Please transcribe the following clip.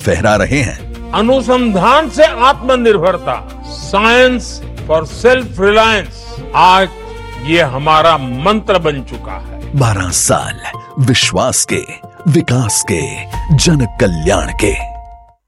फहरा रहे हैं। अनुसंधान से आत्मनिर्भरता, साइंस फॉर सेल्फ रिलायंस, आज ये हमारा मंत्र बन चुका है। 12 साल विश्वास के, विकास के, जन कल्याण के।